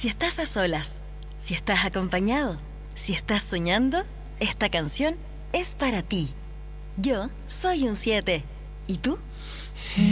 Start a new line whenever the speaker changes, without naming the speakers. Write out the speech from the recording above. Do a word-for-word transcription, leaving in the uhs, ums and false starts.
Si estás a solas, si estás acompañado, si estás soñando, esta canción es para ti. Yo soy un siete. ¿Y tú?